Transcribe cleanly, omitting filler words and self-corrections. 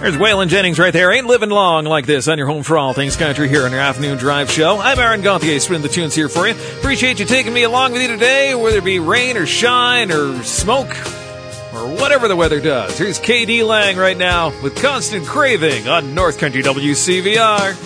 There's Waylon Jennings right there. Ain't living long like this on your home for all things country here on your afternoon drive show. I'm Aaron Gauthier, spinning the tunes here for you. Appreciate you taking me along with you today, whether it be rain or shine or smoke or whatever the weather does. Here's KD Lang right now with Constant Craving on North Country WCVR.